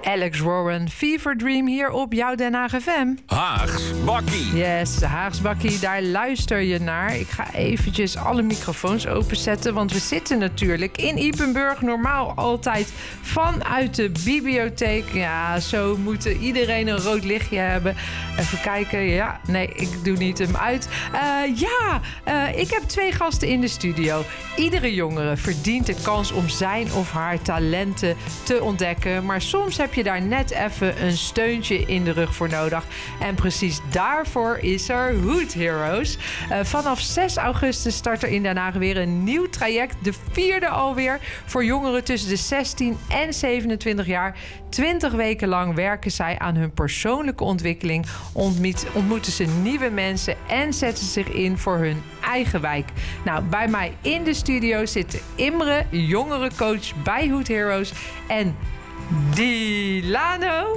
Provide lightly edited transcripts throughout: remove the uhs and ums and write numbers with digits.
Alex Warren, Fever Dream hier op jouw Den Haag FM. Haags Bakkie. Yes, Haags Bakkie, daar luister je naar. Ik ga eventjes alle microfoons openzetten, want we zitten natuurlijk in Ypenburg. Normaal altijd vanuit de bibliotheek. Ja, zo moet iedereen een rood lichtje hebben. Even kijken. Ja, nee, ik doe niet hem uit. Ik heb 2 gasten in de studio. Iedere jongere verdient de kans om zijn of haar talenten te ontdekken. Maar soms heb je daar net even een steuntje in de rug voor nodig. En precies daarvoor is er Hood Heroes. Vanaf 6 augustus start er in Den Haag weer een nieuw traject. De 4e alweer voor jongeren tussen de 16 en 27 jaar. 20 weken lang werken zij aan hun persoonlijke ontwikkeling. Ontmoeten ze nieuwe mensen en zetten zich in voor hun eigen wijk. Nou, bij mij in de studio zitten Imre, jongerencoach bij Hood Heroes, en Dilano.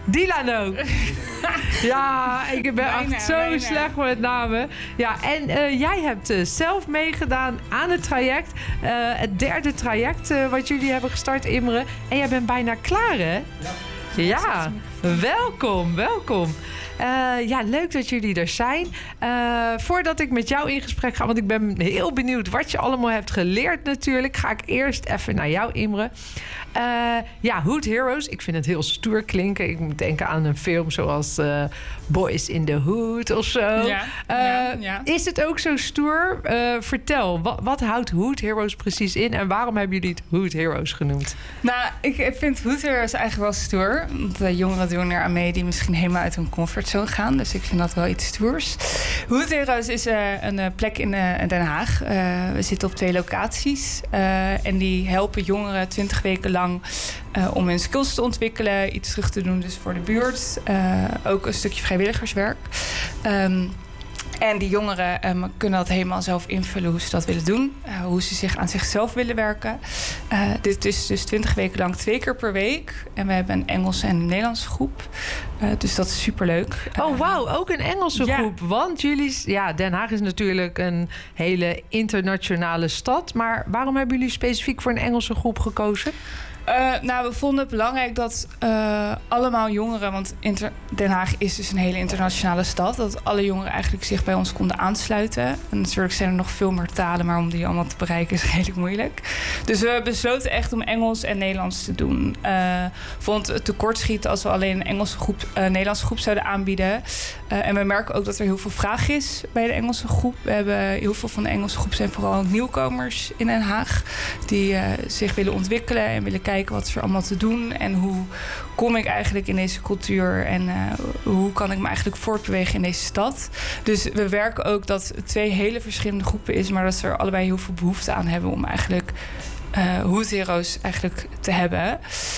Ja, ik ben echt zo slecht met namen. Ja, en jij hebt zelf meegedaan aan het traject. Het 3e traject wat jullie hebben gestart, Imre. En jij bent bijna klaar, hè? Ja, welkom. Leuk dat jullie er zijn. Voordat ik met jou in gesprek ga, want ik ben heel benieuwd wat je allemaal hebt geleerd natuurlijk, ga ik eerst even naar jou, Imre. Hood Heroes, ik vind het heel stoer klinken. Ik moet denken aan een film zoals Boys in the Hood of zo. Ja. Is het ook zo stoer? Vertel, wat houdt Hood Heroes precies in en waarom hebben jullie het Hood Heroes genoemd? Nou, ik vind Hood Heroes eigenlijk wel stoer. Want jongeren doen er aan mee die misschien helemaal uit hun comfortzone gaan. Dus ik vind dat wel iets stoers. Hood Heroes is een plek in Den Haag. We zitten op 2 locaties. En die helpen jongeren 20 weken lang om hun skills te ontwikkelen. Iets terug te doen dus voor de buurt. Ook een stukje vrijwilligerswerk. En die jongeren kunnen dat helemaal zelf invullen hoe ze dat willen doen. Hoe ze zich aan zichzelf willen werken. Dit is dus 20 weken lang 2 keer per week. En we hebben een Engelse en een Nederlandse groep. Dus dat is superleuk. Oh, wauw, ook een Engelse groep. Want Den Haag is natuurlijk een hele internationale stad. Maar waarom hebben jullie specifiek voor een Engelse groep gekozen? We vonden het belangrijk dat allemaal jongeren, want Den Haag is dus een hele internationale stad, dat alle jongeren eigenlijk zich bij ons konden aansluiten. En natuurlijk zijn er nog veel meer talen, maar om die allemaal te bereiken is redelijk moeilijk. Dus we besloten echt om Engels en Nederlands te doen. Vond het tekortschieten als we alleen een Engelse groep, Nederlandse groep zouden aanbieden. En we merken ook dat er heel veel vraag is bij de Engelse groep. We hebben heel veel van de Engelse groep zijn vooral nieuwkomers in Den Haag die zich willen ontwikkelen en willen kijken wat is er allemaal te doen en hoe kom ik eigenlijk in deze cultuur en hoe kan ik me eigenlijk voortbewegen in deze stad. Dus we werken ook dat het 2 hele verschillende groepen is, maar dat ze er allebei heel veel behoefte aan hebben om eigenlijk Hood Heroes eigenlijk te hebben.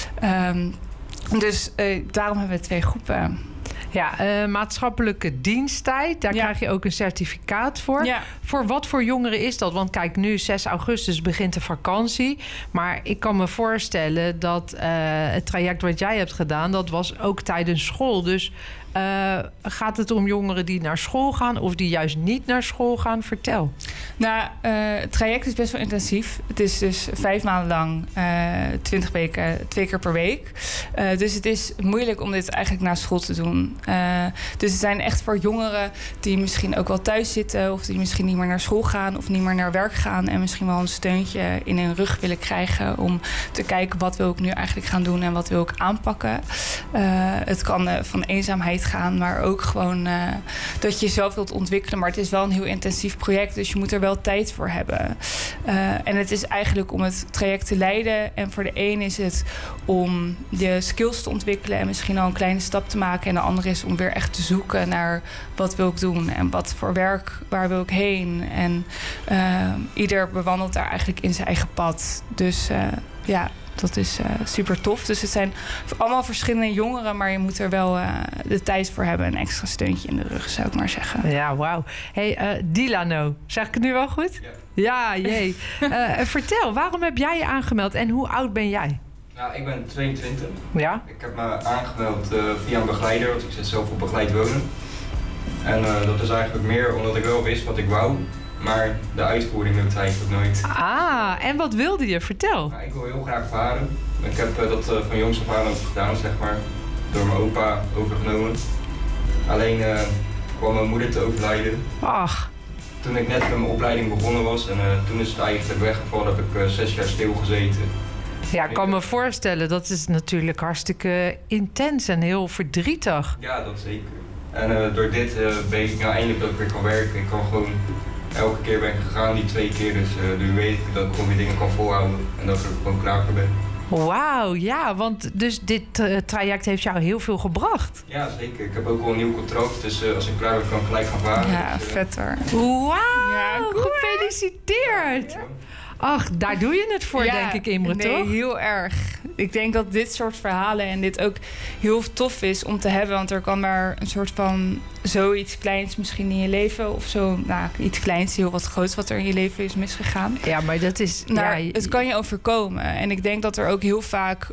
Daarom hebben we 2 groepen. Ja, maatschappelijke diensttijd. Daar krijg je ook een certificaat voor. Ja. Voor wat voor jongeren is dat? Want kijk, nu 6 augustus begint de vakantie. Maar ik kan me voorstellen dat het traject wat jij hebt gedaan, dat was ook tijdens school. Dus gaat het om jongeren die naar school gaan of die juist niet naar school gaan? Vertel. Nou, het traject is best wel intensief. Het is dus 5 maanden lang, 20 weken, 2 keer per week. Dus het is moeilijk om dit eigenlijk na school te doen. Dus het zijn echt voor jongeren die misschien ook wel thuis zitten, of die misschien niet meer naar school gaan of niet meer naar werk gaan en misschien wel een steuntje in hun rug willen krijgen om te kijken wat wil ik nu eigenlijk gaan doen en wat wil ik aanpakken. Het kan van eenzaamheid gaan, maar ook gewoon dat je jezelf wilt ontwikkelen. Maar het is wel een heel intensief project, dus je moet er wel tijd voor hebben. En het is eigenlijk om het traject te leiden. En voor de een is het om je skills te ontwikkelen en misschien al een kleine stap te maken. En de andere is om weer echt te zoeken naar wat wil ik doen en wat voor werk, waar wil ik heen. En ieder bewandelt daar eigenlijk in zijn eigen pad. Dus dat is super tof. Dus het zijn allemaal verschillende jongeren, maar je moet er wel de tijd voor hebben. Een extra steuntje in de rug, zou ik maar zeggen. Ja, wauw. Hey, Dilano, zeg ik het nu wel goed? Ja, jee. Vertel, waarom heb jij je aangemeld en hoe oud ben jij? Nou, ik ben 22. Ja? Ik heb me aangemeld via een begeleider, want ik zit zelf op begeleid wonen. En dat is eigenlijk meer omdat ik wel wist wat ik wou. maar de uitvoering lukte eigenlijk nooit. Ah, en wat wilde je? Vertel. Nou, ik wil heel graag varen. Ik heb dat van jongs af aan ook gedaan, zeg maar. Door mijn opa overgenomen. Alleen kwam mijn moeder te overlijden. Ach. Toen ik net met mijn opleiding begonnen was en toen is het eigenlijk weggevallen, heb ik 6 jaar stilgezeten. Ja, ik kan me voorstellen, dat is natuurlijk hartstikke intens en heel verdrietig. Ja, dat zeker. En door dit weet ik nou eindelijk dat ik weer kan werken. Ik kan gewoon, elke keer ben ik gegaan, die 2 keer, dus nu weet ik dat ik gewoon weer dingen kan volhouden en dat ik er gewoon klaar voor ben. Wauw, ja, want dus dit traject heeft jou heel veel gebracht. Ja, zeker. Ik heb ook al een nieuw contract, dus als ik klaar ben kan ik gelijk gaan varen. Ja, dus, vetter. Wauw, Ja, cool. gefeliciteerd. Ja. Ach, daar doe je het voor, denk ik, Imre, nee, toch? heel erg. Ik denk dat dit soort verhalen en dit ook heel tof is om te hebben. Want er kan maar een soort van zoiets kleins misschien in je leven. Of zo, nou, iets kleins, heel wat groots wat er in je leven is misgegaan. Ja, maar dat is... Nou, het kan je overkomen. En ik denk dat er ook heel vaak...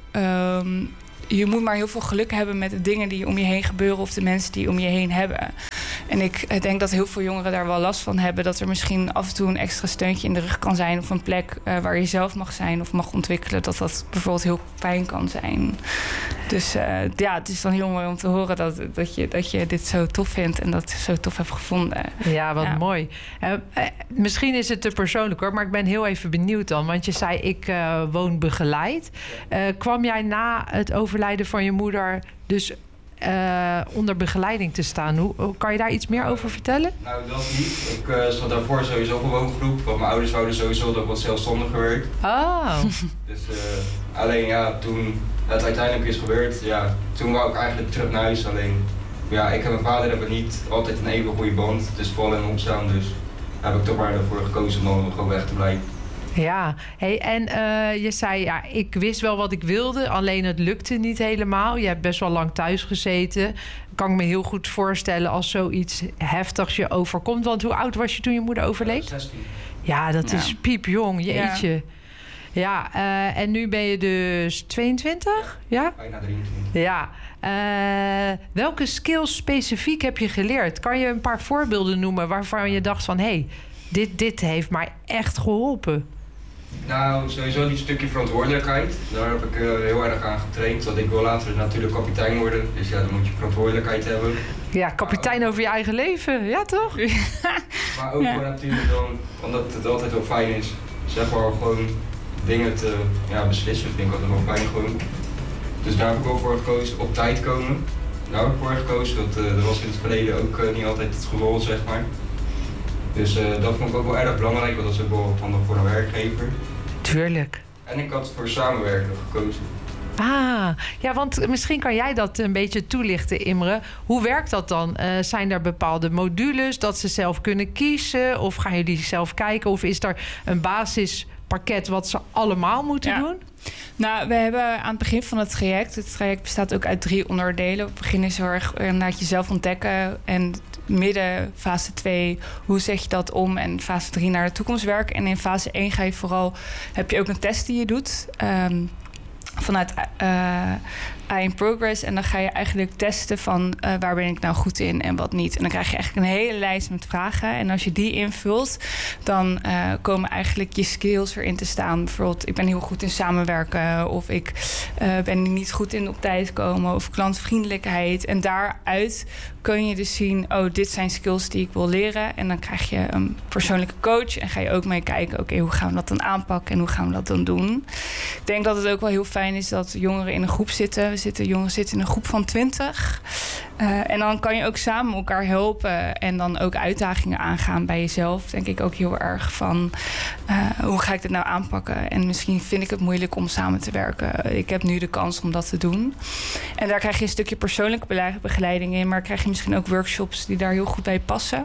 je moet maar heel veel geluk hebben met de dingen die om je heen gebeuren... of de mensen die om je heen hebben. En ik denk dat heel veel jongeren daar wel last van hebben... dat er misschien af en toe een extra steuntje in de rug kan zijn... of een plek waar je zelf mag zijn of mag ontwikkelen... dat bijvoorbeeld heel fijn kan zijn. Dus ja, het is dan heel mooi om te horen dat je dit zo tof vindt... en dat zo tof hebt gevonden. Ja, wat mooi. Misschien is het te persoonlijk, hoor, maar ik ben heel even benieuwd dan. Want je zei, ik woon begeleid. Kwam jij na het overlijden van je moeder... dus onder begeleiding te staan? Hoe kan je daar iets meer over vertellen? Nou, dat niet. Ik zat daarvoor sowieso op een woongroep. Want mijn ouders wouden sowieso dat ik wat zelfstandiger werd. Oh. Dus alleen ja, toen het uiteindelijk is gebeurd, ja, toen wou ik eigenlijk terug naar huis. Alleen, ja, ik en mijn vader hebben niet altijd een even goede band. Het is vallen en opstaan, dus heb ik toch maar ervoor gekozen om dan gewoon weg te blijven. Ja, hey, en je zei, ja, ik wist wel wat ik wilde, alleen het lukte niet helemaal. Je hebt best wel lang thuis gezeten. Kan ik me heel goed voorstellen als zoiets heftigs je overkomt. Want hoe oud was je toen je moeder overleed? 16. Ja, dat is piepjong, jeetje. Ja, en nu ben je dus 22? Ja? Bijna 23. Ja. Welke skills specifiek heb je geleerd? Kan je een paar voorbeelden noemen waarvan je dacht van... hé, dit heeft mij echt geholpen? Nou, sowieso die stukje verantwoordelijkheid. Daar heb ik heel erg aan getraind. Want ik wil later natuurlijk kapitein worden. Dus ja, dan moet je verantwoordelijkheid hebben. Ja, kapitein over je eigen leven. Ja, toch? Maar ook gewoon natuurlijk dan, omdat het altijd wel fijn is, zeg maar gewoon dingen te beslissen. Vind ik altijd wel fijn gewoon. Dus daar heb ik wel voor gekozen. Op tijd komen. Daar heb ik voor gekozen. Dat was in het verleden ook niet altijd het geval, zeg maar. Dus dat vond ik ook wel erg belangrijk, want dat is ook wel handig voor een werkgever. Tuurlijk. En ik had voor samenwerken gekozen. Ah, ja, want misschien kan jij dat een beetje toelichten, Imre. Hoe werkt dat dan? Zijn er bepaalde modules dat ze zelf kunnen kiezen? Of gaan jullie zelf kijken? Of is er een basispakket wat ze allemaal moeten doen? Nou, we hebben aan het begin van het traject bestaat ook uit 3 onderdelen. Op het begin is heel erg naar jezelf ontdekken. En midden, fase 2, hoe zet je dat om? En fase 3 naar de toekomst werken. En in fase 1 heb je ook een test die je doet. Vanuit I in Progress. En dan ga je eigenlijk testen van waar ben ik nou goed in en wat niet. En dan krijg je eigenlijk een hele lijst met vragen. En als je die invult, dan komen eigenlijk je skills erin te staan. Bijvoorbeeld, ik ben heel goed in samenwerken. Of ik ben niet goed in op tijd komen. Of klantvriendelijkheid. En daaruit kun je dus zien, dit zijn skills die ik wil leren. En dan krijg je een persoonlijke coach. En ga je ook mee kijken, oké, hoe gaan we dat dan aanpakken? En hoe gaan we dat dan doen? Ik denk dat het ook wel heel fijn is dat jongeren in een groep zitten. Jongeren zitten in een groep van 20. En dan kan je ook samen elkaar helpen. En dan ook uitdagingen aangaan bij jezelf. Denk ik ook heel erg van, hoe ga ik dit nou aanpakken? En misschien vind ik het moeilijk om samen te werken. Ik heb nu de kans om dat te doen. En daar krijg je een stukje persoonlijke begeleiding in. Maar krijg je misschien ook workshops die daar heel goed bij passen.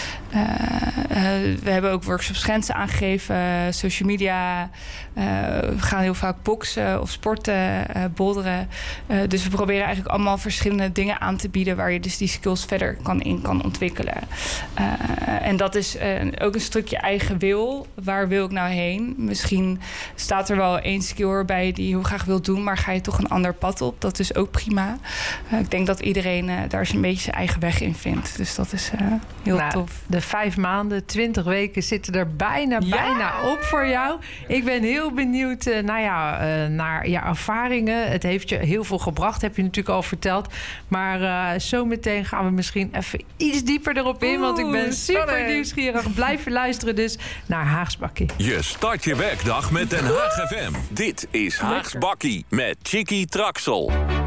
We hebben ook workshops grenzen aangegeven. Social media. We gaan heel vaak boksen of sporten, bolderen. Dus we proberen eigenlijk allemaal verschillende dingen aan te bieden waar je dus die skills verder kan ontwikkelen. En dat is ook een stukje eigen wil. Waar wil ik nou heen? Misschien staat er wel 1 skill bij die je heel graag wil doen, maar ga je toch een ander pad op? Dat is ook prima. Ik denk dat iedereen daar een beetje zijn eigen weg in vindt. Dus dat is heel tof. De 5 maanden, 20 weken zitten er bijna op voor jou. Ik ben heel benieuwd naar je ervaringen. Het heeft je heel veel gebracht, heb je natuurlijk al verteld. Maar zometeen gaan we misschien even iets dieper erop in. Want ik ben super nieuwsgierig. Blijven luisteren dus naar Haags Bakkie. Je start je werkdag met Den Haag FM. Dit is Haags Bakkie met Chickie Traxel.